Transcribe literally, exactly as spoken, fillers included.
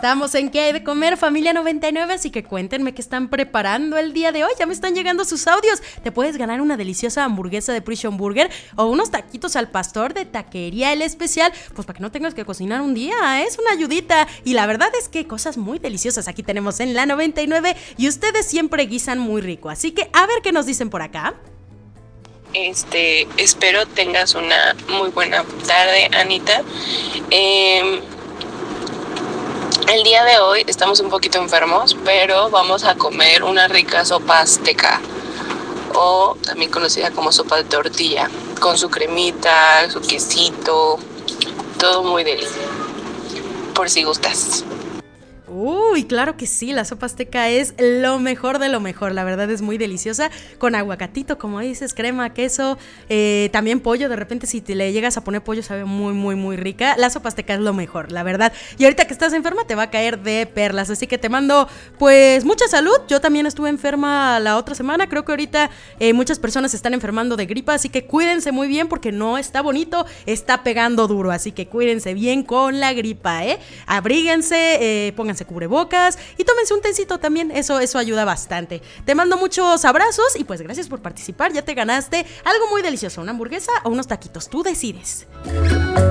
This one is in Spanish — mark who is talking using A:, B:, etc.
A: estamos en ¿Qué hay de comer, familia noventa y nueve? Así que cuéntenme qué están preparando el día de hoy. Ya me están llegando sus audios. Te puedes ganar una deliciosa hamburguesa de Prison Burger o unos taquitos al pastor de Taquería El Especial, pues para que no tengas que cocinar un día, es una ayudita. Y la verdad es que cosas muy deliciosas aquí tenemos en la noventa y nueve y ustedes siempre guisan muy rico. Así que a ver qué nos dicen por acá.
B: Este, espero tengas una muy buena tarde, Anita. Eh, el día de hoy estamos un poquito enfermos, pero vamos a comer una rica sopa azteca, o también conocida como sopa de tortilla, con su cremita, su quesito, todo muy delicioso, por si gustas.
A: Uy, claro que sí, la sopa azteca es lo mejor de lo mejor, la verdad es muy deliciosa, con aguacatito, como dices, crema, queso, eh, también pollo, de repente si te le llegas a poner pollo sabe muy, muy, muy rica, la sopa azteca es lo mejor, la verdad, y ahorita que estás enferma te va a caer de perlas, así que te mando, pues, mucha salud. Yo también estuve enferma la otra semana, creo que ahorita eh, muchas personas se están enfermando de gripa, así que cuídense muy bien porque no está bonito, está pegando duro, así que cuídense bien con la gripa, ¿eh? Abríguense, eh, pónganse cubrebocas y tómense un tecito también, eso, eso ayuda bastante. Te mando muchos abrazos y pues gracias por participar, ya te ganaste algo muy delicioso, una hamburguesa o unos taquitos, tú decides.